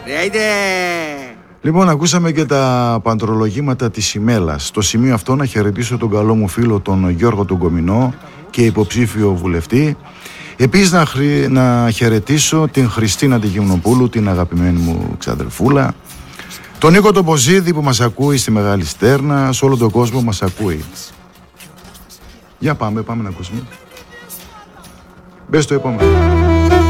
Λοιπόν, ακούσαμε και τα παντρολογήματα της Ημέλας. Στο σημείο αυτό να χαιρετήσω τον καλό μου φίλο τον Γιώργο τον Κομινό και υποψήφιο βουλευτή. Επίσης να χαιρετήσω την Χριστίνα τη Γυμνοπούλου, την αγαπημένη μου ξαδερφούλα. Τον Νίκο τον Ποζίδη που μας ακούει στη Μεγάλη Στέρνα, σε όλο τον κόσμο μας ακούει. Για πάμε να ακούσουμε. Μπες στο επόμενο.